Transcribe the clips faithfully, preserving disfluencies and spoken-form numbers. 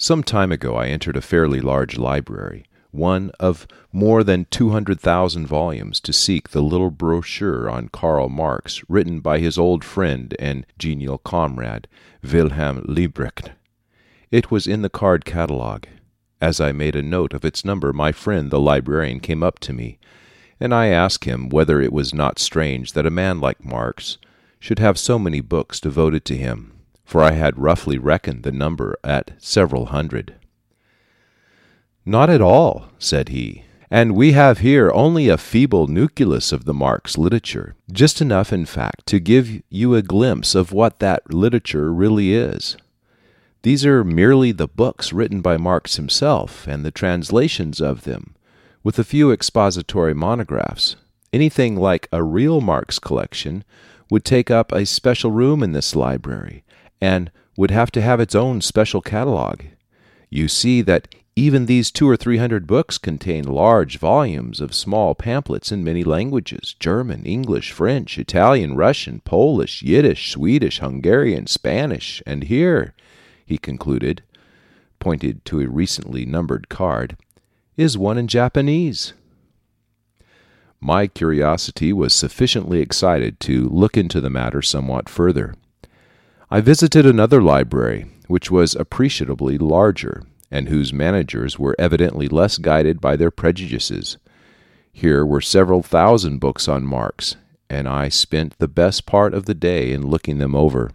Some time ago I entered a fairly large library, one of more than two hundred thousand volumes, to seek the little brochure on Karl Marx written by his old friend and genial comrade, Wilhelm Liebknecht. It was in the card catalogue. As I made a note of its number, my friend the librarian came up to me, and I asked him whether it was not strange that a man like Marx should have so many books devoted to him, for I had roughly reckoned the number at several hundred. "Not at all," said he, "and we have here only a feeble nucleus of the Marx literature, just enough, in fact, to give you a glimpse of what that literature really is. These are merely the books written by Marx himself, and the translations of them, with a few expository monographs. Anything like a real Marx collection would take up a special room in this library, and would have to have its own special catalogue. You see that even these two or three hundred books contain large volumes of small pamphlets in many languages: German, English, French, Italian, Russian, Polish, Yiddish, Swedish, Hungarian, Spanish, and here," he concluded, pointed to a recently numbered card, "is one in Japanese." My curiosity was sufficiently excited to look into the matter somewhat further. I visited another library, which was appreciably larger, and whose managers were evidently less guided by their prejudices. Here were several thousand books on Marx, and I spent the best part of the day in looking them over.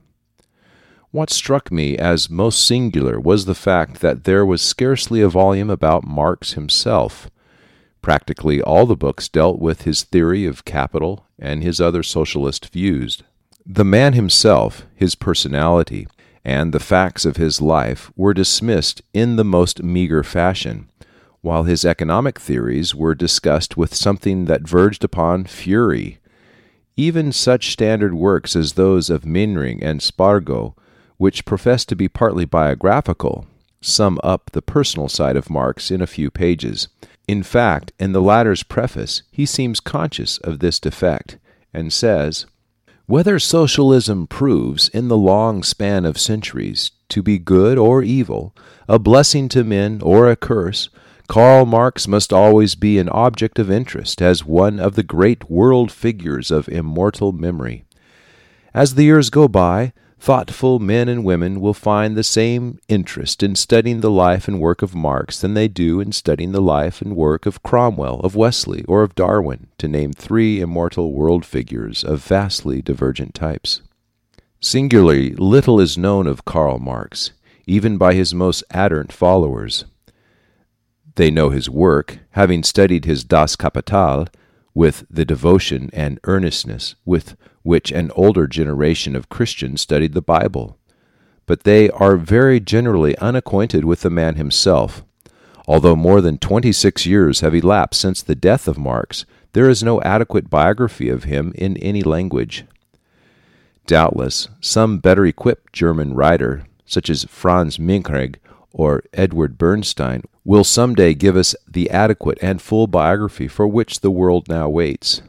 What struck me as most singular was the fact that there was scarcely a volume about Marx himself. Practically all the books dealt with his theory of capital and his other socialist views. The man himself, his personality, and the facts of his life were dismissed in the most meagre fashion, while his economic theories were discussed with something that verged upon fury. Even such standard works as those of Meinring and Spargo, which profess to be partly biographical, sum up the personal side of Marx in a few pages. In fact, in the latter's preface, he seems conscious of this defect, and says, "Whether socialism proves, in the long span of centuries, to be good or evil, a blessing to men or a curse, Karl Marx must always be an object of interest as one of the great world figures of immortal memory. As the years go by, thoughtful men and women will find the same interest in studying the life and work of Marx than they do in studying the life and work of Cromwell, of Wesley, or of Darwin, to name three immortal world figures of vastly divergent types." Singularly little is known of Karl Marx, even by his most ardent followers. They know his work, having studied his Das Kapital with the devotion and earnestness with which an older generation of Christians studied the Bible. But they are very generally unacquainted with the man himself. Although more than twenty-six years have elapsed since the death of Marx, there is no adequate biography of him in any language. Doubtless, some better equipped German writer, such as Franz Minkrig or Edward Bernstein, will some day give us the adequate and full biography for which the world now waits.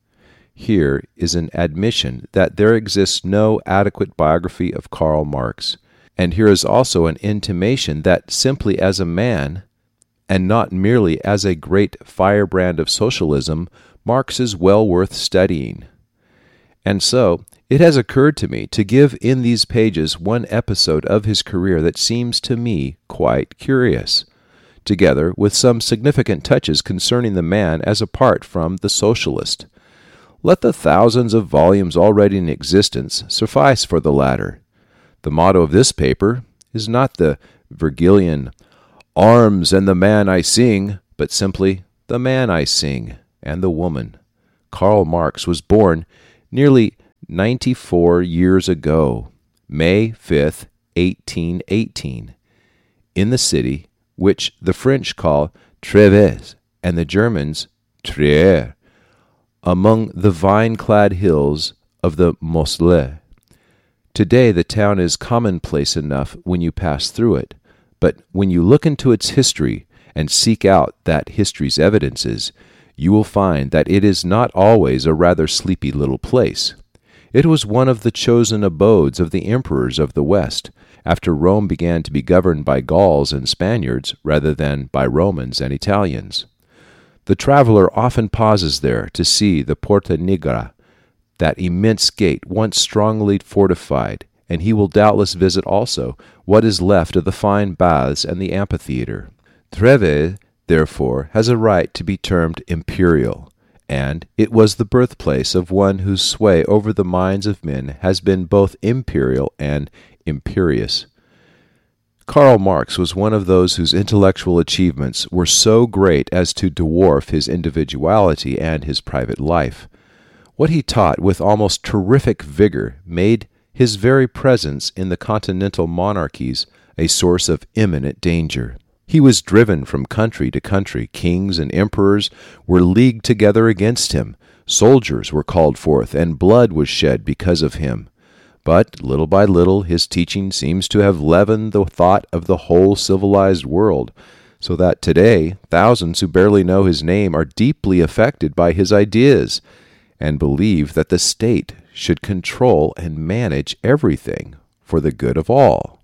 Here is an admission that there exists no adequate biography of Karl Marx, and here is also an intimation that simply as a man, and not merely as a great firebrand of socialism, Marx is well worth studying. And so, it has occurred to me to give in these pages one episode of his career that seems to me quite curious, together with some significant touches concerning the man as apart from the socialist. Let the thousands of volumes already in existence suffice for the latter. The motto of this paper is not the Virgilian "Arms and the man I sing," but simply "the man I sing and the woman." Karl Marx was born nearly ninety-four years ago, May fifth, eighteen eighteen, in the city which the French call Treves and the Germans Trier, among the vine-clad hills of the Moselle. Today the town is commonplace enough when you pass through it, but when you look into its history and seek out that history's evidences, you will find that it is not always a rather sleepy little place. It was one of the chosen abodes of the emperors of the West, after Rome began to be governed by Gauls and Spaniards rather than by Romans and Italians. The traveler often pauses there to see the Porta Nigra, that immense gate once strongly fortified, and he will doubtless visit also what is left of the fine baths and the amphitheatre. Treves, therefore, has a right to be termed imperial, and it was the birthplace of one whose sway over the minds of men has been both imperial and imperious. Karl Marx was one of those whose intellectual achievements were so great as to dwarf his individuality and his private life. What he taught with almost terrific vigor made his very presence in the continental monarchies a source of imminent danger. He was driven from country to country. Kings and emperors were leagued together against him. Soldiers were called forth, and blood was shed because of him. But little by little his teaching seems to have leavened the thought of the whole civilized world, so that today thousands who barely know his name are deeply affected by his ideas, and believe that the state should control and manage everything for the good of all.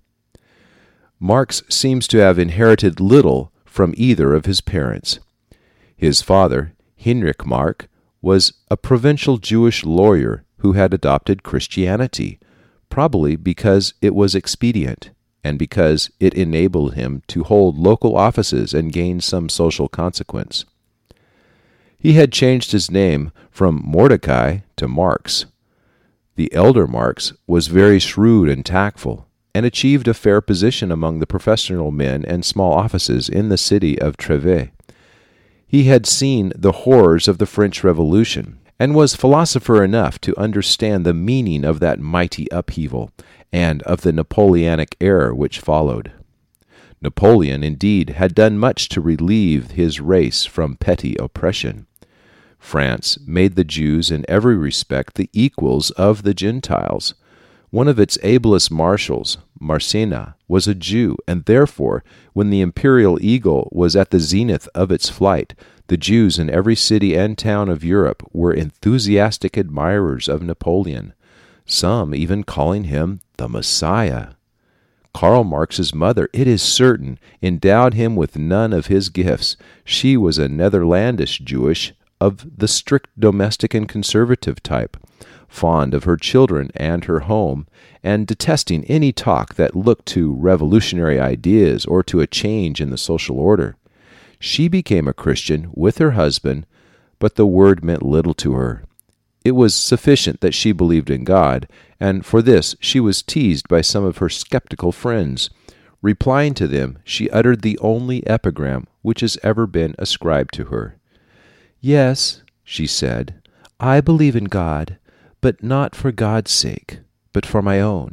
Marx seems to have inherited little from either of his parents. His father, Heinrich Marx, was a provincial Jewish lawyer who had adopted Christianity, probably because it was expedient, and because it enabled him to hold local offices and gain some social consequence. He had changed his name from Mordecai to Marx. The elder Marx was very shrewd and tactful, and achieved a fair position among the professional men and small offices in the city of Treves. He had seen the horrors of the French Revolution, and was philosopher enough to understand the meaning of that mighty upheaval, and of the Napoleonic era which followed. Napoleon, indeed, had done much to relieve his race from petty oppression. France made the Jews in every respect the equals of the Gentiles. One of its ablest marshals, Massena, was a Jew, and therefore, when the imperial eagle was at the zenith of its flight, the Jews in every city and town of Europe were enthusiastic admirers of Napoleon, some even calling him the Messiah. Karl Marx's mother, it is certain, endowed him with none of his gifts. She was a Netherlandish Jewish of the strict domestic and conservative type, fond of her children and her home, and detesting any talk that looked to revolutionary ideas or to a change in the social order. She became a Christian with her husband, but the word meant little to her. It was sufficient that she believed in God, and for this she was teased by some of her skeptical friends. Replying to them, she uttered the only epigram which has ever been ascribed to her. "Yes," she said, "I believe in God, but not for God's sake, but for my own."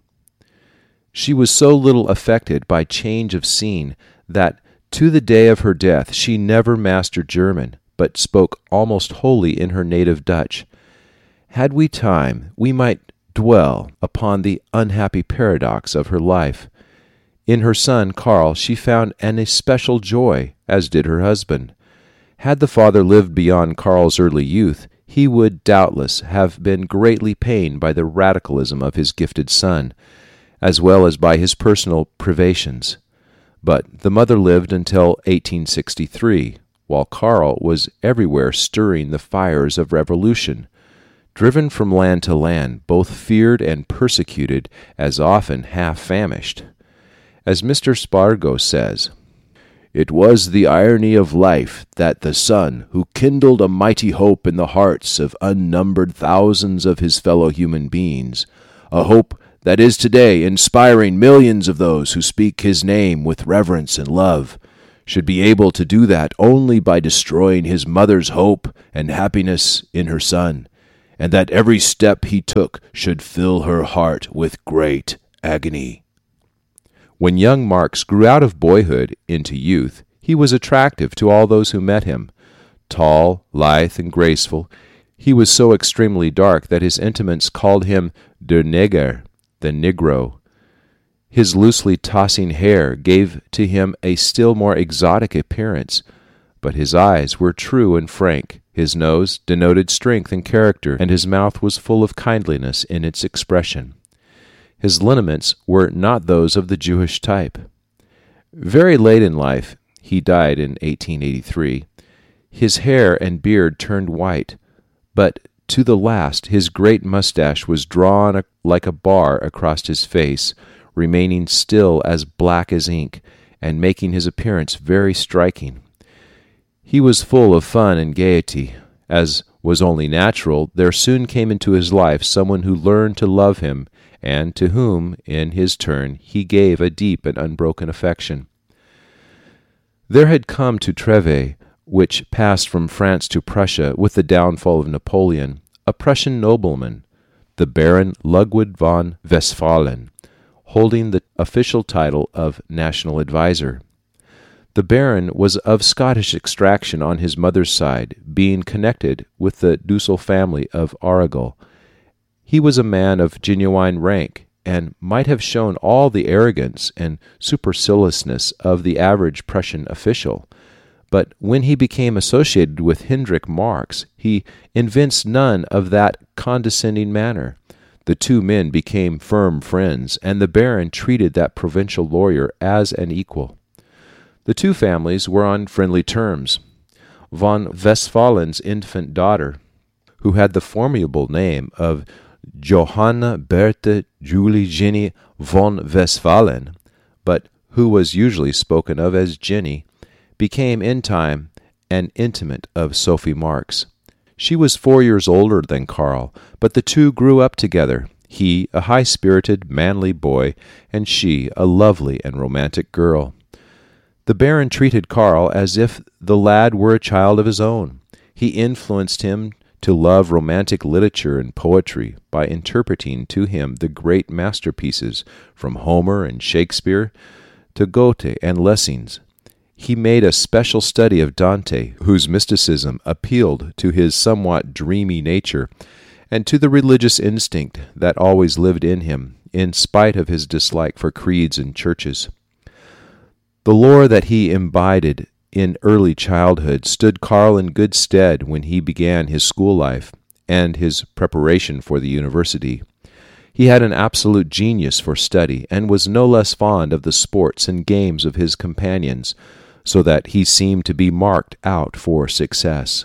She was so little affected by change of scene that to the day of her death she never mastered German, but spoke almost wholly in her native Dutch. Had we time, we might dwell upon the unhappy paradox of her life. In her son Karl she found an especial joy, as did her husband. Had the father lived beyond Karl's early youth, he would doubtless have been greatly pained by the radicalism of his gifted son, as well as by his personal privations. But the mother lived until eighteen sixty-three, while Karl was everywhere stirring the fires of revolution. Driven from land to land, both feared and persecuted, as often half famished. As Mister Spargo says, "It was the irony of life that the son, who kindled a mighty hope in the hearts of unnumbered thousands of his fellow human beings, a hope that is today inspiring millions of those who speak his name with reverence and love, should be able to do that only by destroying his mother's hope and happiness in her son, and that every step he took should fill her heart with great agony." When young Marx grew out of boyhood into youth, he was attractive to all those who met him. Tall, lithe, and graceful, he was so extremely dark that his intimates called him der Neger, the Negro. His loosely tossing hair gave to him a still more exotic appearance, but his eyes were true and frank, his nose denoted strength and character, and his mouth was full of kindliness in its expression. His lineaments were not those of the Jewish type. Very late in life, he died in eighteen eighty-three, his hair and beard turned white, but to the last his great mustache was drawn like a bar across his face, remaining still as black as ink, and making his appearance very striking. He was full of fun and gaiety. As was only natural, there soon came into his life someone who learned to love him, and to whom, in his turn, he gave a deep and unbroken affection. There had come to Treves, which passed from France to Prussia with the downfall of Napoleon, a Prussian nobleman, the Baron Ludwig von Westphalen, holding the official title of National Adviser. The Baron was of Scottish extraction on his mother's side, being connected with the Dussel family of Argyll. He was a man of genuine rank, and might have shown all the arrogance and superciliousness of the average Prussian official. But when he became associated with Hendrik Marx, he evinced none of that condescending manner. The two men became firm friends, and the Baron treated that provincial lawyer as an equal. The two families were on friendly terms. Von Westphalen's infant daughter, who had the formidable name of Johanna Bertha Julie Jenny von Westphalen, but who was usually spoken of as Jenny, became in time an intimate of Sophie Marx. She was four years older than Karl, but the two grew up together, he a high-spirited, manly boy, and she a lovely and romantic girl. The Baron treated Karl as if the lad were a child of his own. He influenced him to love romantic literature and poetry by interpreting to him the great masterpieces from Homer and Shakespeare to Goethe and Lessing. He made a special study of Dante, whose mysticism appealed to his somewhat dreamy nature and to the religious instinct that always lived in him, in spite of his dislike for creeds and churches. The lore that he imbibed in early childhood stood Karl in good stead when he began his school life and his preparation for the university. He had an absolute genius for study, and was no less fond of the sports and games of his companions, so that he seemed to be marked out for success.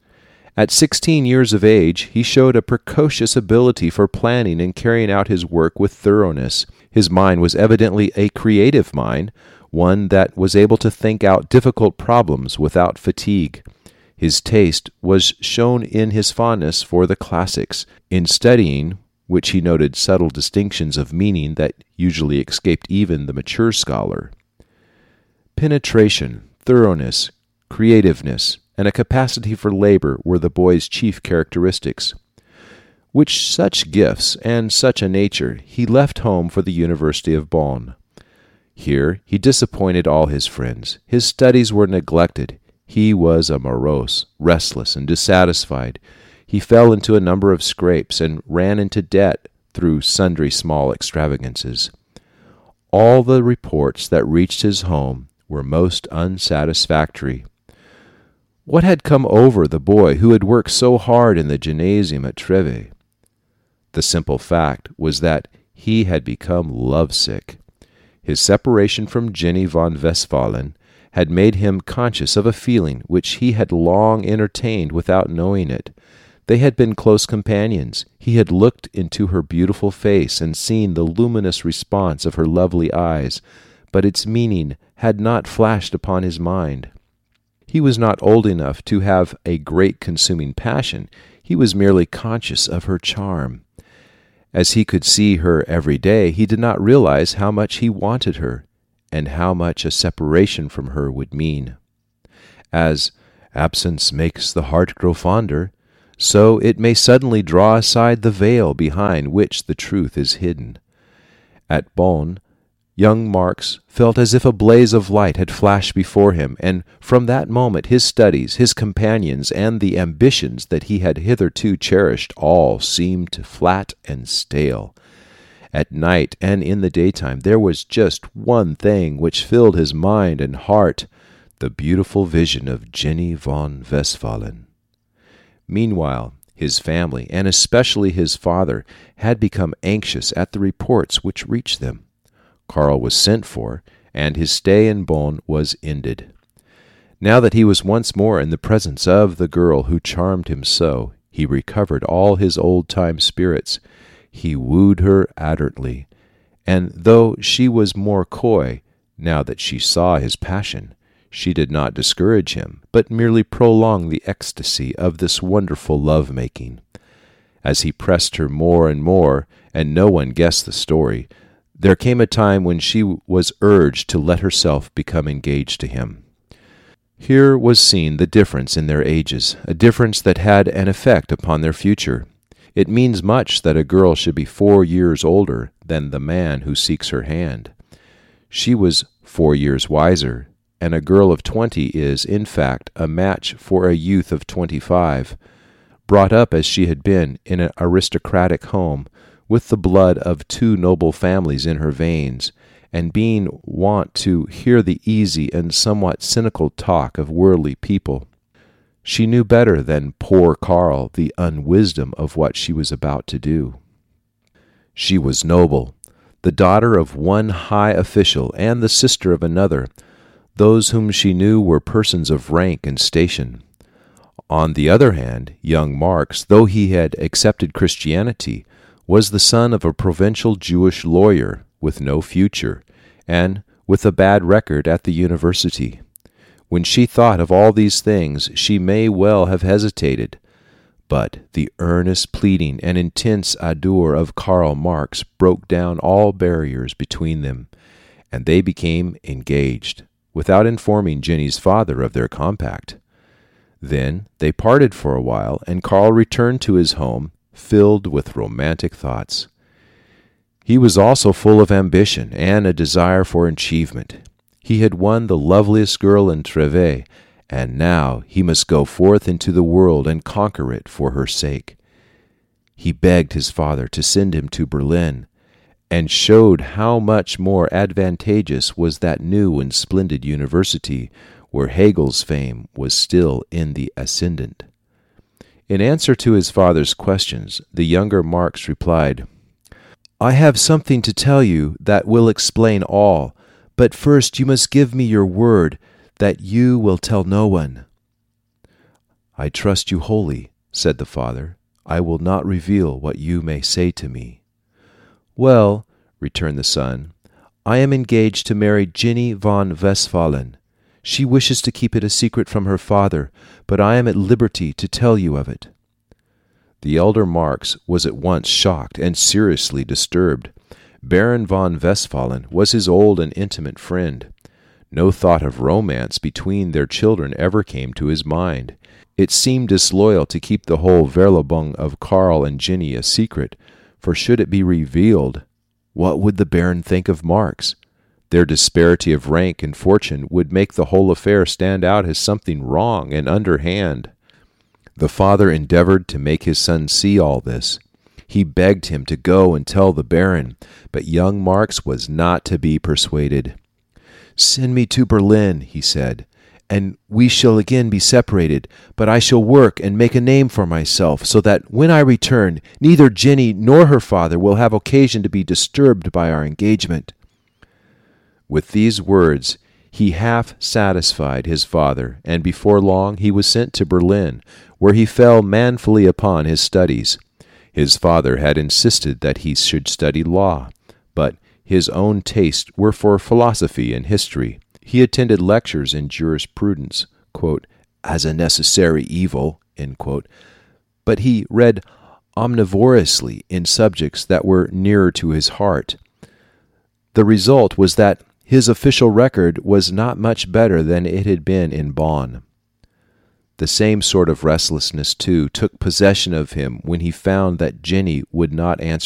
At sixteen years of age, he showed a precocious ability for planning and carrying out his work with thoroughness. His mind was evidently a creative mind, one that was able to think out difficult problems without fatigue. His taste was shown in his fondness for the classics, in studying which he noted subtle distinctions of meaning that usually escaped even the mature scholar. Penetration, thoroughness, creativeness, and a capacity for labor were the boy's chief characteristics. With such gifts and such a nature, he left home for the University of Bonn. Here he disappointed all his friends. His studies were neglected. He was a morose, restless, and dissatisfied. He fell into a number of scrapes, and ran into debt through sundry small extravagances. All the reports that reached his home were most unsatisfactory. What had come over the boy who had worked so hard in the gymnasium at Treves? The simple fact was that he had become lovesick. His separation from Jenny von Westphalen had made him conscious of a feeling which he had long entertained without knowing it. They had been close companions. He had looked into her beautiful face and seen the luminous response of her lovely eyes, but its meaning had not flashed upon his mind. He was not old enough to have a great consuming passion. He was merely conscious of her charm. As he could see her every day, he did not realize how much he wanted her, and how much a separation from her would mean. As absence makes the heart grow fonder, so it may suddenly draw aside the veil behind which the truth is hidden. At Bonn, young Marx felt as if a blaze of light had flashed before him, and from that moment his studies, his companions, and the ambitions that he had hitherto cherished all seemed flat and stale. At night and in the daytime there was just one thing which filled his mind and heart, the beautiful vision of Jenny von Westphalen. Meanwhile, His family, and especially his father, had become anxious at the reports which reached them. Karl was sent for, and his stay in Bonn was ended. Now that he was once more in the presence of the girl who charmed him so, he recovered all his old-time spirits. He wooed her ardently, and though she was more coy, now that she saw his passion, she did not discourage him, but merely prolonged the ecstasy of this wonderful love-making. As he pressed her more and more, and no one guessed the story, there came a time when she was urged to let herself become engaged to him. Here was seen the difference in their ages, a difference that had an effect upon their future. It means much that a girl should be four years older than the man who seeks her hand. She was four years wiser, and a girl of twenty is, in fact, a match for a youth of twenty-five. Brought up as she had been in an aristocratic home, with the blood of two noble families in her veins, and being wont to hear the easy and somewhat cynical talk of worldly people, she knew better than poor Karl the unwisdom of what she was about to do. She was noble, the daughter of one high official and the sister of another. Those whom she knew were persons of rank and station. On the other hand, young Marx, though he had accepted Christianity, was the son of a provincial Jewish lawyer with no future, and with a bad record at the university. When she thought of all these things, she may well have hesitated, but the earnest pleading and intense ardor of Karl Marx broke down all barriers between them, and they became engaged, without informing Jenny's father of their compact. Then they parted for a while, and Karl returned to his home, filled with romantic thoughts. He was also full of ambition and a desire for achievement. He had won the loveliest girl in Treves, and now he must go forth into the world and conquer it for her sake. He begged his father to send him to Berlin, and showed how much more advantageous was that new and splendid university, where Hegel's fame was still in the ascendant. In answer to his father's questions, the younger Marx replied, "I have something to tell you that will explain all, but first you must give me your word that you will tell no one." "I trust you wholly," said the father. "I will not reveal what you may say to me." "Well," returned the son, "I am engaged to marry Jenny von Westphalen. She wishes to keep it a secret from her father, but I am at liberty to tell you of it." The elder Marx was at once shocked and seriously disturbed. Baron von Westphalen was his old and intimate friend. No thought of romance between their children ever came to his mind. It seemed disloyal to keep the whole Verlobung of Karl and Jenny a secret, for should it be revealed, what would the Baron think of Marx? Their disparity of rank and fortune would make the whole affair stand out as something wrong and underhand. The father endeavored to make his son see all this. He begged him to go and tell the Baron, but young Marx was not to be persuaded. "Send me to Berlin," he said, "and we shall again be separated, but I shall work and make a name for myself, so that when I return, neither Jenny nor her father will have occasion to be disturbed by our engagement." With these words, he half satisfied his father, and before long he was sent to Berlin, where he fell manfully upon his studies. His father had insisted that he should study law, but his own tastes were for philosophy and history. He attended lectures in jurisprudence, quote, "as a necessary evil," end quote, but he read omnivorously in subjects that were nearer to his heart. The result was that his official record was not much better than it had been in Bonn. The same sort of restlessness, too, took possession of him when he found that Jenny would not answer